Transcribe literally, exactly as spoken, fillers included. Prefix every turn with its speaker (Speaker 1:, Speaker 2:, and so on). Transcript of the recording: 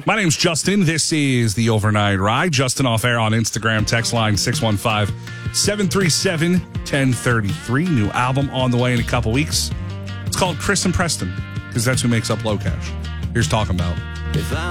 Speaker 1: My name's Justin. This is the Overnight Ride. Justin off air on Instagram. Text line six one five, seven three seven, one zero three three. New album on the way in a couple weeks. It's called Chris and Preston because that's who makes up Low Cash. Here's talking about.